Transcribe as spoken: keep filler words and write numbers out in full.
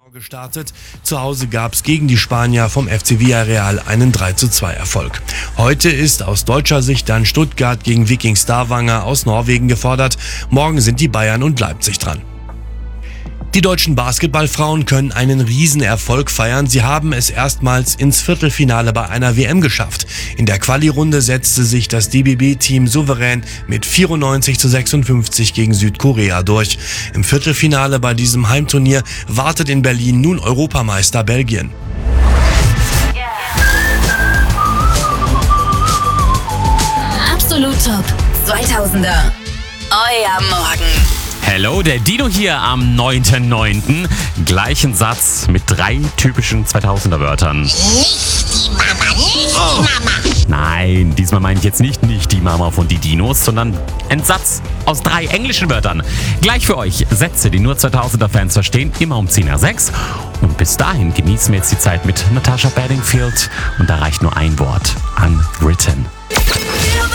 Gestartet. Zu Hause gab es gegen die Spanier vom F C Villarreal einen drei zu zwei Erfolg. Heute ist aus deutscher Sicht dann Stuttgart gegen Viking Stavanger aus Norwegen gefordert. Morgen sind die Bayern und Leipzig dran. Die deutschen Basketballfrauen können einen Riesenerfolg feiern. Sie haben es erstmals ins Viertelfinale bei einer W M geschafft. In der Quali-Runde setzte sich das D B B-Team souverän mit vierundneunzig zu sechsundfünfzig gegen Südkorea durch. Im Viertelfinale bei diesem Heimturnier wartet in Berlin nun Europameister Belgien. Absolut Top zweitausender. Euer Morgen. Hello, der Dino hier am neunten neunten Gleichen Satz mit drei typischen zweitausender Wörtern. Nicht die Mama, nicht die Mama. Nein, diesmal meine ich jetzt nicht nicht die Mama von die Dinos, sondern ein Satz aus drei englischen Wörtern. Gleich für euch Sätze, die nur zweitausender Fans verstehen, immer um zehn nach sechs. Und bis dahin genießen wir jetzt die Zeit mit Natasha Bedingfield und da reicht nur ein Wort: Unwritten.